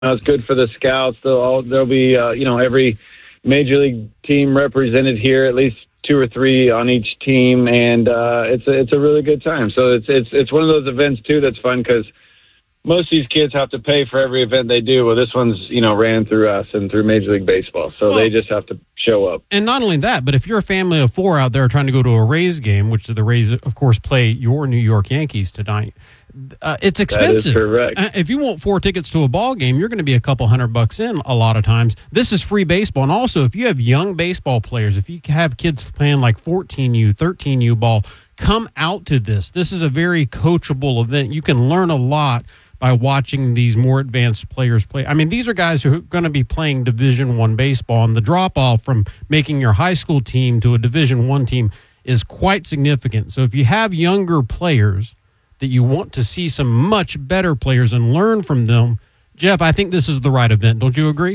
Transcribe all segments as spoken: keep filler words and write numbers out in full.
know, it's good for the scouts. They'll all, there'll be, uh, you know, every major league team represented here, at least two or three on each team, and uh, it's a, it's a really good time. So it's it's it's one of those events too that's fun because most of these kids have to pay for every event they do. Well, this one's, you know, ran through us and through Major League Baseball, so well, they just have to show up. And not only that, but if you're a family of four out there trying to go to a Rays game, which the Rays, of course, play your New York Yankees tonight, uh, it's expensive. That is correct. Uh, if you want four tickets to a ball game, you're going to be a couple hundred bucks in a lot of times. This is free baseball. And also, if you have young baseball players, if you have kids playing like fourteen U, thirteen U ball, come out to this. This is a very coachable event. You can learn a lot by watching these more advanced players play. I mean, these are guys who are going to be playing Division One baseball, and the drop-off from making your high school team to a Division One team is quite significant. So if you have younger players that you want to see some much better players and learn from them, Jeff, I think this is the right event. Don't you agree?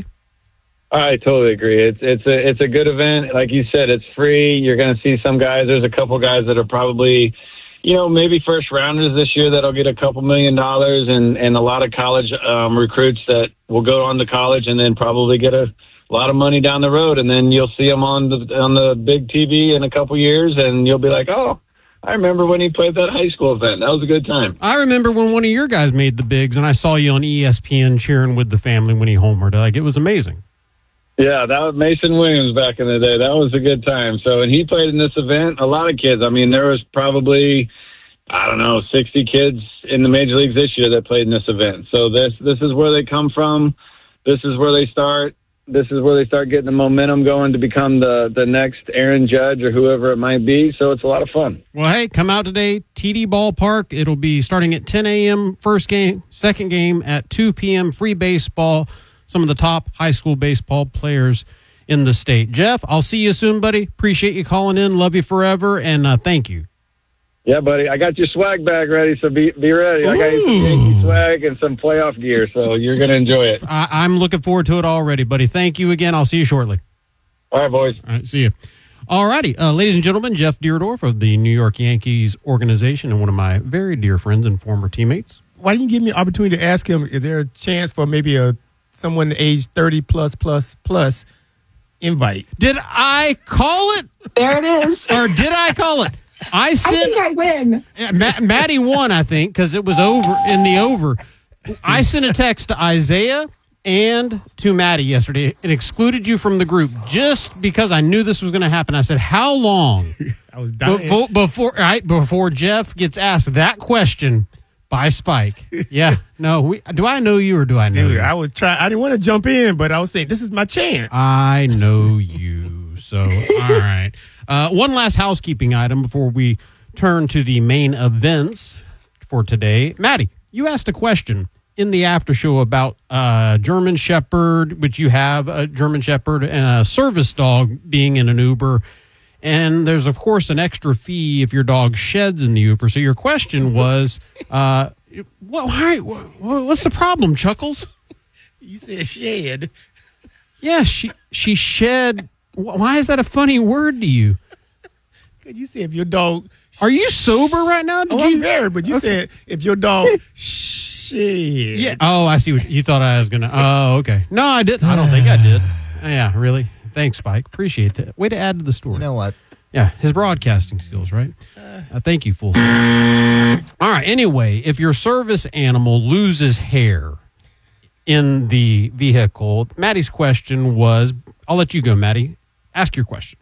I totally agree. It's it's a it's a good event. Like you said, it's free. You're going to see some guys. There's a couple guys that are probably, you know, maybe first rounders this year that'll get a couple million dollars, and, and a lot of college um, recruits that will go on to college and then probably get a lot of money down the road. And then you'll see them on the on the big T V in a couple years, and you'll be like, oh, I remember when he played that high school event. That was a good time. I remember when one of your guys made the bigs, and I saw you on E S P N cheering with the family when he homered. Like, it was amazing. Yeah, that was Mason Williams back in the day. That was a good time. So, and he played in this event. A lot of kids. I mean, there was probably, I don't know, sixty kids in the major leagues this year that played in this event. So this this is where they come from. This is where they start. This is where they start getting the momentum going to become the, the next Aaron Judge or whoever it might be. So it's a lot of fun. Well, hey, come out today, T D Ballpark. It'll be starting at ten a.m. first game, second game at two p.m. free baseball. Some of the top high school baseball players in the state. Jeff, I'll see you soon, buddy. Appreciate you calling in. Love you forever, and uh, thank you. Yeah, buddy. I got your swag bag ready, so be be ready. Ooh. I got you some Yankee swag and some playoff gear, so you're going to enjoy it. I, I'm looking forward to it already, buddy. Thank you again. I'll see you shortly. All right, boys. All right, see you. All righty. Uh, ladies and gentlemen, Jeff Deerdorf of the New York Yankees organization and one of my very dear friends and former teammates. Why didn't you give me an opportunity to ask him, is there a chance for maybe a someone age thirty plus plus plus invite? Did I call it? There it is. Or did I call it? I sent. I think I win. Yeah, Matt, Maddie won, I think, because it was over in the over. I sent a text to Isaiah and to Maddie yesterday. It excluded you from the group just because I knew this was going to happen. I said, "How long?" I was dying. Before, before, right before Jeff gets asked that question by Spike. Yeah, no. We, do I know you or do I know Dude, you? I was try. I didn't want to jump in, but I was saying this is my chance. I know you. So, all right. Uh, one last housekeeping item before we turn to the main events for today. Maddie, you asked a question in the after show about uh, German Shepherd, which you have a German Shepherd and a service dog being in an Uber. And there's, of course, an extra fee if your dog sheds in the Uber. So your question was, uh, what, why, what's the problem, Chuckles? You said shed. Yeah, she she shed. Why is that a funny word to you? Because you said if your dog... Are you sober right now? Did oh, you? I'm very, but you Okay. said if your dog shed. Yeah. Oh, I see what you thought I was going to. Oh, okay. No, I didn't. I don't think I did. Yeah, really. Thanks, Spike. Appreciate that. Way to add to the story. You know what? Yeah, his broadcasting skills, right? Uh, thank you, Full. All right. Anyway, if your service animal loses hair in the vehicle, Maddie's question was, I'll let you go, Maddie. Ask your question.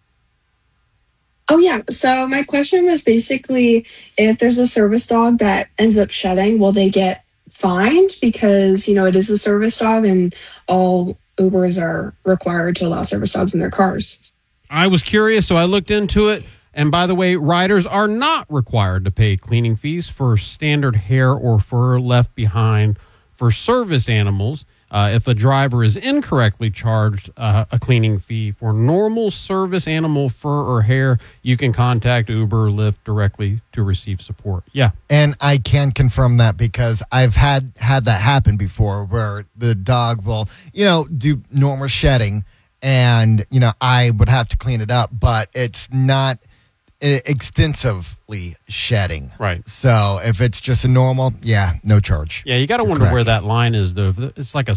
Oh, yeah. So my question was basically, if there's a service dog that ends up shedding, will they get fined? Because, you know, it is a service dog and all Ubers are required to allow service dogs in their cars. I was curious, so I looked into it. And by the way, riders are not required to pay cleaning fees for standard hair or fur left behind for service animals. Uh, if a driver is incorrectly charged uh, a cleaning fee for normal service animal fur or hair, you can contact Uber or Lyft directly to receive support. Yeah. And I can confirm that because I've had, had that happen before where the dog will, you know, do normal shedding and, you know, I would have to clean it up, but it's not e- extensively shedding. Right. So if it's just a normal, yeah, no charge. Yeah, you got to You're wonder where correct. that line is, though. If it's like a